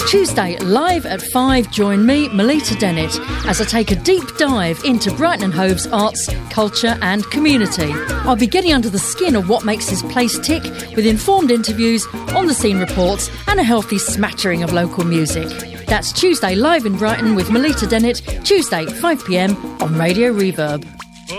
Tuesday, live at 5, join me, Melita Dennett, as I take a deep dive into Brighton and Hove's arts, culture and community. I'll be getting under the skin of what makes this place tick, with informed interviews, on-the-scene reports and a healthy smattering of local music. That's Tuesday, live in Brighton with Melita Dennett, Tuesday, 5pm on Radio Reverb.